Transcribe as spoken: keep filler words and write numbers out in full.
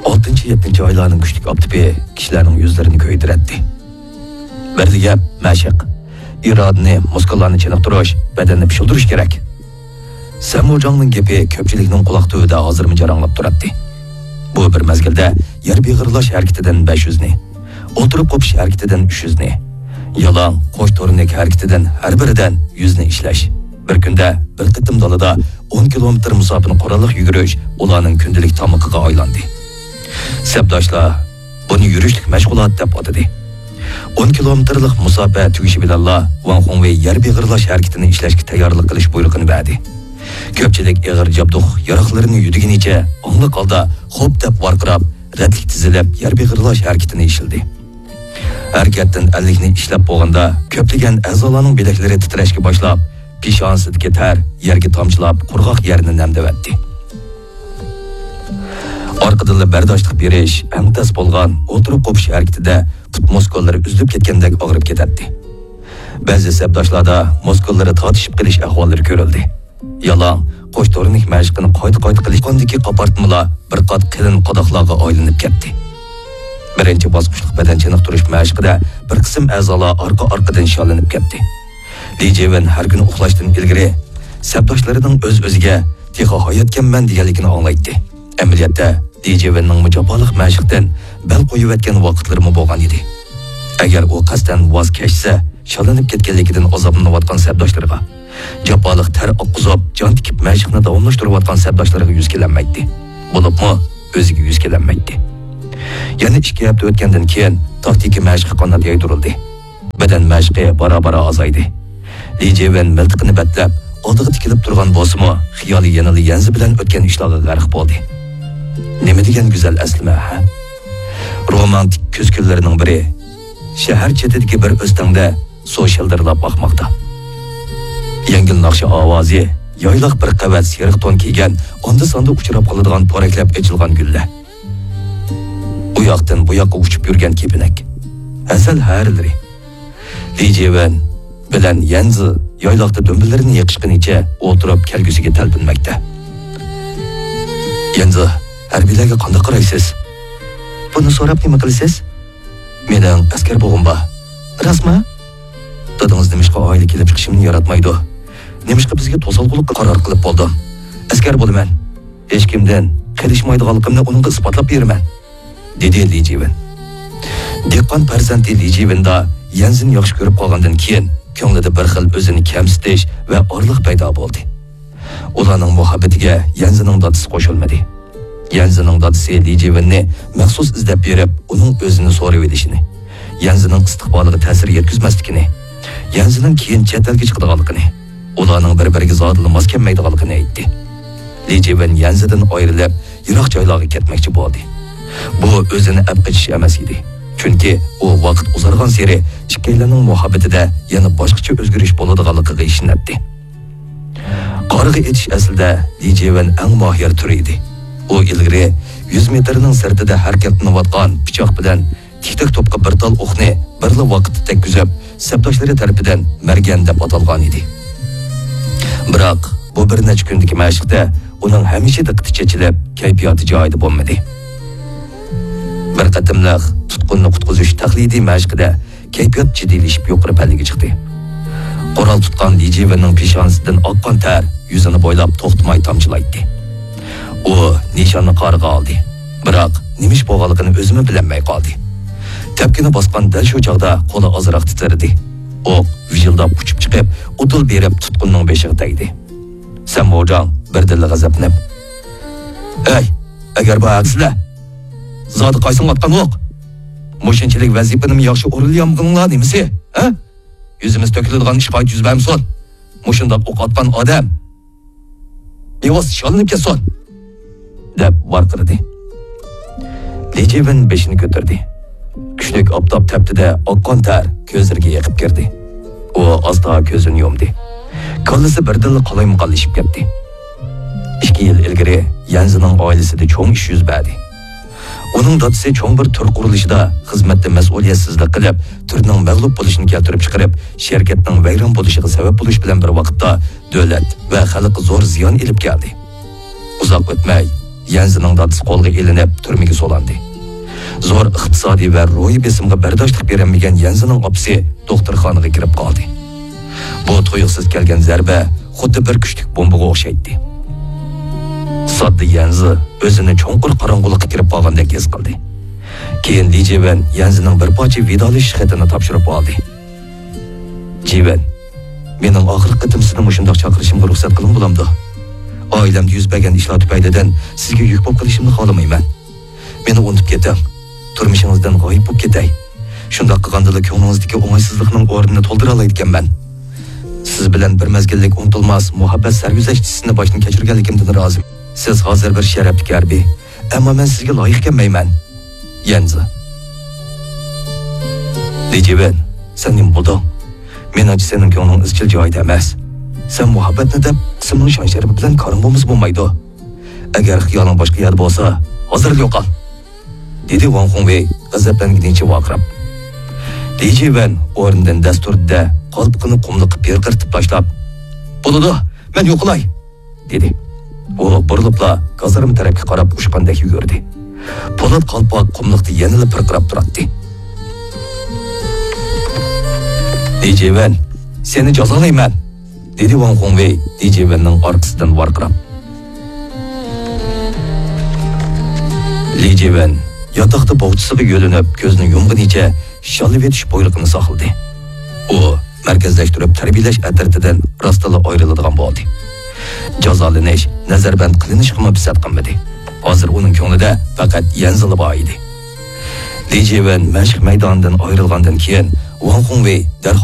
oltinchi yettinchi oylarning kuchlik optipi kishilarning yuzlarini ko'ydiratdi. Birli gap mashq. İradini, muskullarni chiniqtirish, badanni pishildirish kerak. Samurjongning gapi ko'pchilikning quloq tubida hozirmi jaranglab turadi. Bu bir mezgilda yer beg'irlash harakatidan besh yuz ni, o'tirib qo'pish harakatidan uch yuz ni, yalang qo'sh to'rnik harakatidan har biridan yuz ni ishlash. Bir kunda bir qitim dalada o'n kilometr musofani qurolliq yugurish ularning kundalik tamoqiga aylandi. Sabdoshlar buni yurishlik mashg'ulot deb atadi. o'n kilometrlik musofa tugishi bilan Wang Hongwei yer beg'irlash harakatini ishlashga tayyorlik qilish buyrug'ini berdi. Ko'pchilik ig'ir jabduq yaroqlarini yudugunicha o'ngliq holda xo'p deb varqirab, radlik tizilib yer beg'irlash harakatini ishildi. Harakatdan ellik ni ishlab bo'lganda ko'pligan a'zolarning bilaklari titrashga boshlab, peshonasiga ter yerga tomchilab, qurg'oq yerni namdavatdi. Orqadan bardoshlik berish, eng-tas bo'lgan o'tirib qo'pish harakatida put muskullari uzilib ketgandek og'rib ketadi. Ba'zi sabdoshlarda muskullari tortishib qilish ahvollari ko'rildi. Yalang, qo'sh to'rnik mashqini qayta-qayta qilishgandagi qapartmalar bir qat qilin qodoqlarga aylanib ketdi. Birinchi bosqichlik badan chiniqtirish mashqida bir qism a'zolar orqa-orqadan shallanib ketdi. Li Jiwen har kuni uxlashdan ilgari sabdoshlarining o'z-o'ziga "Texo hayotganman" deganligini anglaydi. Amaliyotda Li Jiwenning mujobaliq mashqdan bel qo'yayotgan vaqtlarimi bo'lgan edi. Agar u qasdan voz kechsa, shallanib ketganligidan azoblanayotgan sabdoshlarga, jaboliq tar oqqizib, jon tikib mashqni davomlashtirayotgan sabdoshlarga yuz kelanmaydi. Bo'libmi, o'ziga yuz kelanmaydi. Yana ikki hafta o'tgandan keyin taktika mashqi qanot yaydirildi. Badan mashqi bora-bora azaydi. Li Jiwen miltiqini batlab, oldiga tikilib turgan bo'lsa-mu, xiyoli yanali yanzi bilan o'tgan ishlarga g'arq bo'ldi. Nima degan go'zal aslima, ha? Romantik ko'z kunlarining biri shahar chetidagi bir o'stangda so'shildirlab boqmoqda. Yengil naqshi ovozi, yoyliq bir qavat seriq to'n kiygan, onda-sonda uchrab qoladigan poraklab echilgan gullar. U yoqdan bu yoqqa uchib yurgan kepinak. Asal harilari. Li Jiwen bilan Yanzi yoyliqda dumbillarini yiqishgunicha o'tirib kelgusiga talpinmoqda. Yanzi, harbiylarga qanday qaraysiz? Buni so'rab nima qilasiz? Mening askar bo'g'im bor. Rasmi? Dadingiz nimishqa oila kelib chiqishimni yaratmaydi. Nimishqa bizga to'solg'ulikqa qaror qilib bo'ldim. Askar bo'laman. Hech kimdan qilishmaydiganligimni uningga isbotlab beraman, dedi Li Jiwen. Dehqon farzandi Li Jiwenda Yanzini yaxshi ko'rib qolgandan keyin ko'nglida bir xil o'zini kamsitish va orliq paydo bo'ldi. Ularning muhabbatiga Yanzining dadisi qo'shilmadi. Yanzining dadisi Li Jiwenni maxsus izlab berib, uning o'zini so'rab edishini, Yanzining istiqboliga ta'sir yetkazmasligini, Yanzining keyin chet elga chiqadiganligini, ularning bir-biriga zodili mos kelmaydiganligini aytdi. Li Jiwen Yanzidan ayrilib, yiroq joylarga ketmoqchi bo'ldi. Bu o'zini abqichish emas edi. Chunki u vaqt uzargan sari ikkilarning muhabbatida yana boshqacha o'zgarish bo'ladiganligiga ishonadi. Qarg'a etish aslida Li Jiwen eng mohir turi edi. U ilgari yuz metrning sirtida harakatlanayotgan pichoq bilan tiktak to'pqa bir tal o'qni birla vaqtda tekkizib, sabdoshlari tarafidan margan deb atalgan edi. Biroq bu bir necha kundagi mashqda uning hamisha diqqati chechilib, kayfiyati joyida bo'lmadi. Bir qatimliq tutqunni qutqizish taqlidiy mashqida kayfiyat jiddiylashib yuqori pallaga chiqdi. Qoral tutgan Li Jiwenning peshonasidan oqqan ter yuzini bo'ylab to'xtamay tomchilaydi. U nishonni qarg'a oldi. Biroq nimish bo'lganligini o'zimi bilmay qoldi. Tepkini bosgan dal shu chog'da qo'li ozroq titradi. U vijildab uchib chiqib, o'til berib tutqunning beshiga tegdi. Samurjong birdilla g'azablanib: "Ey, agar bu aksila zodi qaysin otgan o'q. Mo'shinchilik vazifani yaxshi o'rinlayamqinglar nimasi? Ha? Yuzimiz to'kiladigan ish qayt yuz bermson. Mo'shindaq o'q otgan odam Yevos shalinib ketsin," deb varqirdi. Li Jiwen beshini ko'tardi. Kuchlik optob taptida oqqan ter ko'zlariga yiqib kirdi. U asta ko'zini yumdi. Kallasi birdilla qalaymaqallashib ketdi. ikki yil ilgari Yanzining oilasida cho'ng ish yuz berdi. Uning dadisi cho'ng bir tur qurilishida xizmatda mas'uliyatsizlik qilib, turning mag'lub bo'lishini keltirib chiqarib, shirkatning vayron bo'lishiga sabab bo'lish bilan bir vaqtda davlat va xalqqa zo'r ziyon elib keldi. Uzoq o'tmay Yanzining dadisi qo'lga ilinib turmaga solandi. Zo'r iqtisodiy va ruhiy besimga bardoshlik berolmagan Yanzining opasi doktorxonaga kirib qoldi. Bu tuyuqsiz kelgan zarba xuddi bir kuchlik bombaga o'xshaydi. Sodda Yanzi o'zini cho'nqur qorong'ulikka kirib qolgandek his qildi. Keyin Li Jiwen Yanzining bir parcha vidolish xatini topshirib oldi. Jiwen, mening oxirgi qitim sizni mushundoq chaqirishimga ruxsat qiling bo'lamdi. Oilamda yuz bergan ishlar tufaylidan sizga yuk bo'lib qolishimni xohlamayman. Meni unutib keting. Turmushingizdan g'oyib bo'lib ketay. Shundoq qilganda ko'nglingizdagi o'ng'aysizlikning o'rnini to'ldira oladiganman. Siz bilan bir mezgillik unutilmas muhabbat sarguzashtisini boshdan kechirganligimdan rozi. Siz hozir bir sharafli harbiy, ammo men sizga loyiq kelmayman. Yanzi. Li Jiwen, sen nim bo'lding? Menimcha sening ko'ngling izchil joyida emas. Sen muhabbatni deb qismning shon sharafi bilan qarinbo'miz bo'lmaydi. Agar xiyoling boshqa yer bo'lsa, hozir yo'qol. Dedi Wang Hongwei g'azablanganicha vaqirab. Li Jiwen o'rnidan dasturda qalbini qumliqqa perqirtib tashlab, "Bo'ladi, men yo'qolay", dedi. U burilibla gazarm tarafga qarab ushqandek yugurdi. Po'lat qalpoq qumliqda yanada pirqirab turardi. Li Jiwen, seni jazolayman, dedi Wang Hongwei Li Jiwenning orqasidan varqirab. Li Jiwen yotoqda bog'chisiga yo'linib ko'zini yumg'inicha shalib etish bo'yliqini saqladi. U markazlashtirib tarbiyalash atratidan rostala ayriladigan bo'ldi. Jazolanish, nazarband qilinish ham bisat qilmadi. Hozir uning ko'nglida faqat Yanzi bor edi. Li Jiwen mashq maydonidan ayrilgandan keyin Wang Hongwei